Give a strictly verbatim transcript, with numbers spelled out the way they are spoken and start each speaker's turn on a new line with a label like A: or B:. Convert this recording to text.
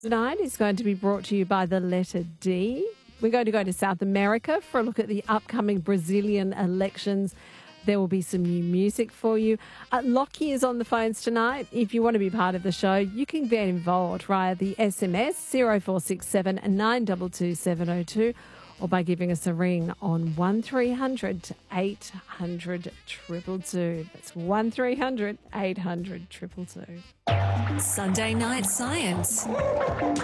A: Tonight is going to be brought to you by the letter D. We're going to go to South America for a look at the upcoming Brazilian elections. There will be some new music for you. Uh, Lockie is on the phones tonight. If you want to be part of the show, you can get involved via the S M S zero four six seven nine two two seven zero two or by giving us a ring on one three hundred eight hundred two two two. That's one three hundred eight hundred two two two.
B: Sunday Night Science.